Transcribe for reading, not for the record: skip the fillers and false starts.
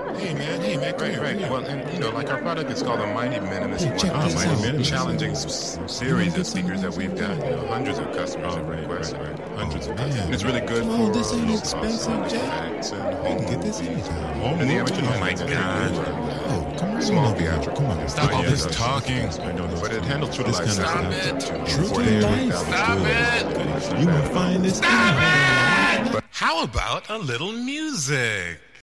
Hey man, right. Well, and like our product is called the Mighty Minimus One, challenging series of speakers that we've got. Hundreds of customers have requested. Hundreds of customers. It's really good for this ain't expensive, Jack. Get this anytime. And the amateur mic. Oh, come on. Small theatrical. Come on. Stop all this talking. But it handles True to Life. Stop it. True to Life. Stop it. You gonna find this. Stop it. How about a little music?